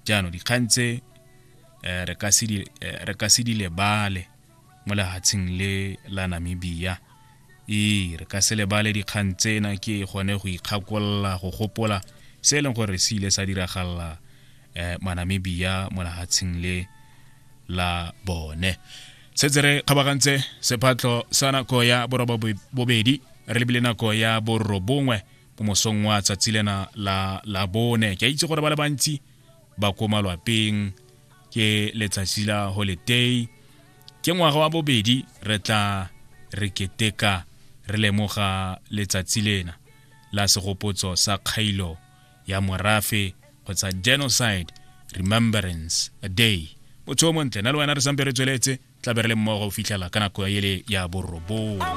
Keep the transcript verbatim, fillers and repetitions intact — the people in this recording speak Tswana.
jano dikgang tse re ka se di re ka se di lebale mo lehatsheng le la Namibia e re ka se lebale dikgang tsena ke gone go ikgakolla go gopola se leng gore se ile sa diragalla eh Namibia mo lehatsheng le la bone se tsere khabagantse sephatlo sa nako ya boroba bobedi re lebile nako ya borobongwe mo mosong wa tsatsilena la la bone ke itse gore ba le bantsi ba ko malwapeng ke letsatsi la holiday ke ngwaga wa bobedi re tla re keteka re lemoga letsatsi lena la segopotso sa kgailo ya morafe kgotsa genocide remembrance a day motho mo ntle na le wena re sampe re tsweletse tla be re le mmogo o fitlhela ka nako ya yele ya borobo